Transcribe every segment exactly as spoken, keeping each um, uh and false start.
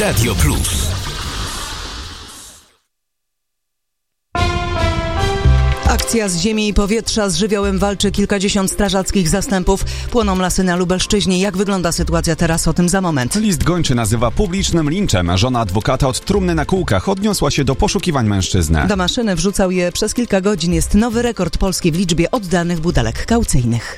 Radio Plus. Akcja z ziemi i powietrza. Z żywiołem walczy kilkadziesiąt strażackich zastępów. Płoną lasy na Lubelszczyźnie. Jak wygląda sytuacja teraz? O tym za moment. List gończy nazywa publicznym linczem. Żona adwokata od trumny na kółkach odniosła się do poszukiwań mężczyzny. Do maszyny wrzucał je przez kilka godzin. Jest nowy rekord Polski w liczbie oddanych butelek kaucyjnych.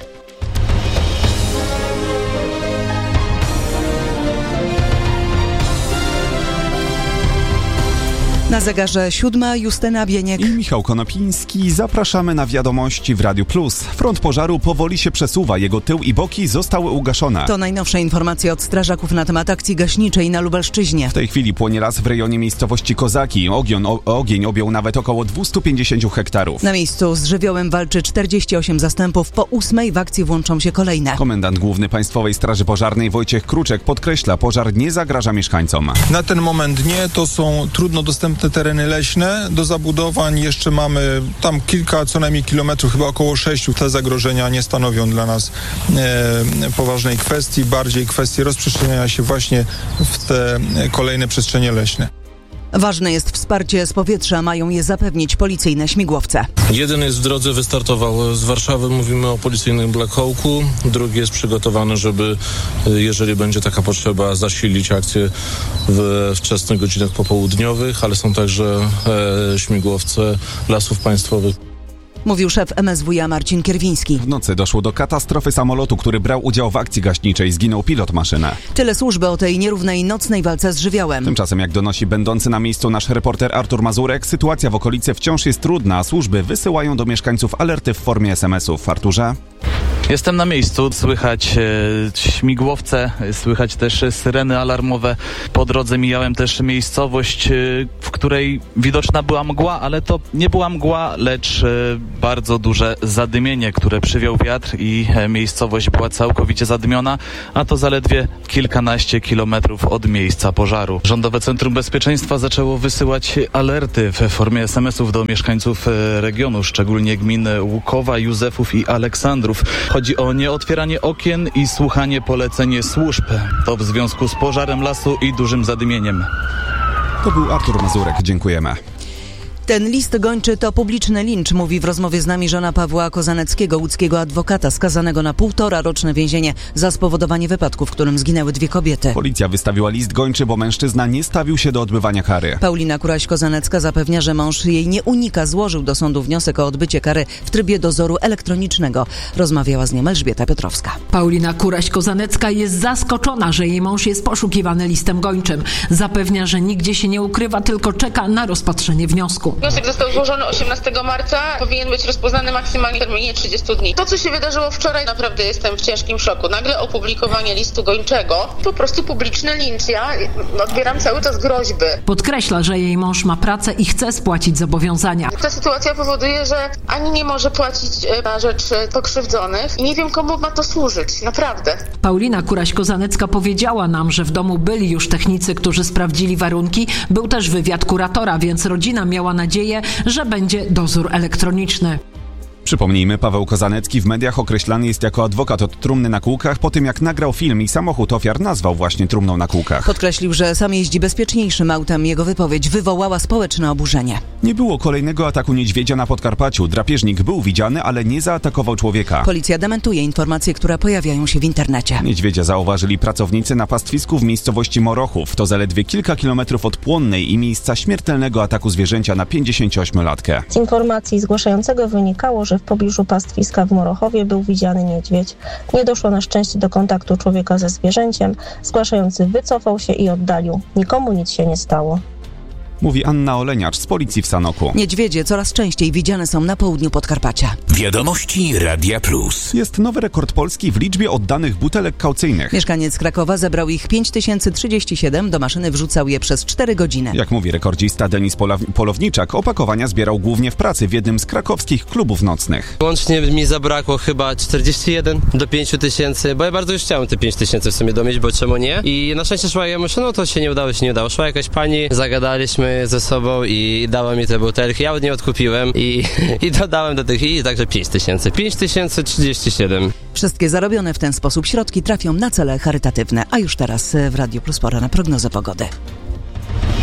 Na zegarze siódma, Justyna Bieniek i Michał Konopiński. Zapraszamy na wiadomości w Radiu Plus. Front pożaru powoli się przesuwa. Jego tył i boki zostały ugaszone. To najnowsze informacje od strażaków na temat akcji gaśniczej na Lubelszczyźnie. W tej chwili płonie las w rejonie miejscowości Kozaki. Ogień, o, ogień objął nawet około dwieście pięćdziesiąt hektarów. Na miejscu z żywiołem walczy czterdzieści osiem zastępów. Po ósmej w akcji włączą się kolejne. Komendant główny Państwowej Straży Pożarnej Wojciech Kruczek podkreśla, pożar nie zagraża mieszkańcom. Na ten moment nie, to są trudno dostępne te tereny leśne. Do zabudowań jeszcze mamy tam kilka, co najmniej kilometrów, chyba około sześciu. Te zagrożenia nie stanowią dla nas e, poważnej kwestii, bardziej kwestii rozprzestrzeniania się właśnie w te kolejne przestrzenie leśne. Ważne jest wsparcie z powietrza, mają je zapewnić policyjne śmigłowce. Jeden jest w drodze, wystartował z Warszawy, mówimy o policyjnym Black Hawku. Drugi jest przygotowany, żeby, jeżeli będzie taka potrzeba, zasilić akcję w wczesnych godzinach popołudniowych, ale są także e, śmigłowce Lasów Państwowych. Mówił szef M S W iA Marcin Kierwiński. W nocy doszło do katastrofy samolotu, który brał udział w akcji gaśniczej. Zginął pilot maszyny. Tyle służby o tej nierównej nocnej walce z żywiołem. Tymczasem, jak donosi będący na miejscu nasz reporter Artur Mazurek, sytuacja w okolicy wciąż jest trudna, a służby wysyłają do mieszkańców alerty w formie es em esów. Arturze? Jestem na miejscu, słychać e, śmigłowce, słychać też syreny alarmowe. Po drodze mijałem też miejscowość, e, w której widoczna była mgła, ale to nie była mgła, lecz e, bardzo duże zadymienie, które przywiał wiatr i e, miejscowość była całkowicie zadymiona, a to zaledwie kilkanaście kilometrów od miejsca pożaru. Rządowe Centrum Bezpieczeństwa zaczęło wysyłać alerty w formie es em esów do mieszkańców e, regionu, szczególnie gmin Łukowa, Józefów i Aleksandrów. Chodzi o nieotwieranie okien i słuchanie poleceń służb. To w związku z pożarem lasu i dużym zadymieniem. To był Artur Mazurek. Dziękujemy. Ten list gończy to publiczny lincz, mówi w rozmowie z nami żona Pawła Kozaneckiego, łódzkiego adwokata, skazanego na półtora roczne więzienie za spowodowanie wypadku, w którym zginęły dwie kobiety. Policja wystawiła list gończy, bo mężczyzna nie stawił się do odbywania kary. Paulina Kuraś-Kozanecka zapewnia, że mąż jej nie unika, złożył do sądu wniosek o odbycie kary w trybie dozoru elektronicznego. Rozmawiała z nią Elżbieta Piotrowska. Paulina Kuraś-Kozanecka jest zaskoczona, że jej mąż jest poszukiwany listem gończym. Zapewnia, że nigdzie się nie ukrywa, tylko czeka na rozpatrzenie wniosku. Wniosek został złożony osiemnastego marca, powinien być rozpoznany maksymalnie w terminie trzydziestu dni. To, co się wydarzyło wczoraj, naprawdę jestem w ciężkim szoku. Nagle opublikowanie listu gończego, po prostu publiczny lincz. Ja odbieram cały czas groźby. Podkreśla, że jej mąż ma pracę i chce spłacić zobowiązania. Ta sytuacja powoduje, że ani nie może płacić na rzecz pokrzywdzonych i nie wiem, komu ma to służyć. Naprawdę. Paulina Kuraś-Kozanecka powiedziała nam, że w domu byli już technicy, którzy sprawdzili warunki. Był też wywiad kuratora, więc rodzina miała nadzieję, że będzie dozór elektroniczny. Przypomnijmy, Paweł Kozanecki w mediach określany jest jako adwokat od trumny na kółkach po tym, jak nagrał film i samochód ofiar nazwał właśnie trumną na kółkach. Podkreślił, że sam jeździ bezpieczniejszym autem. Jego wypowiedź wywołała społeczne oburzenie. Nie było kolejnego ataku niedźwiedzia na Podkarpaciu. Drapieżnik był widziany, ale nie zaatakował człowieka. Policja dementuje informacje, które pojawiają się w internecie. Niedźwiedzia zauważyli pracownicy na pastwisku w miejscowości Morochów. To zaledwie kilka kilometrów od Płonnej i miejsca śmiertelnego ataku zwierzęcia na pięćdziesięcioośmiolatkę. Z informacji zgłaszającego wynikało, że w pobliżu pastwiska w Morochowie był widziany niedźwiedź. Nie doszło na szczęście do kontaktu człowieka ze zwierzęciem. Zgłaszający wycofał się i oddalił. Nikomu nic się nie stało. Mówi Anna Oleniacz z policji w Sanoku. Niedźwiedzie coraz częściej widziane są na południu Podkarpacia. Wiadomości Radia Plus. Jest nowy rekord Polski w liczbie oddanych butelek kaucyjnych. Mieszkaniec Krakowa zebrał ich pięć tysięcy trzydzieści siedem, do maszyny wrzucał je przez cztery godziny. Jak mówi rekordzista Denis Polaw- Polowniczak, opakowania zbierał głównie w pracy w jednym z krakowskich klubów nocnych. Łącznie mi zabrakło chyba czterdzieści jeden do pięciu tysięcy, bo ja bardzo już chciałem te pięć tysięcy w sumie domieć, bo czemu nie? I na szczęście szła ja myślę, no to się nie udało, się nie udało. Szła jakaś pani, zagadaliśmy ze sobą i dała mi te butelki, ja od niej odkupiłem i, i dodałem do tych i także pięć tysięcy. pięć tysięcy trzydzieści siedem. Wszystkie zarobione w ten sposób środki trafią na cele charytatywne. A już teraz w Radiu Plus pora na prognozę pogody.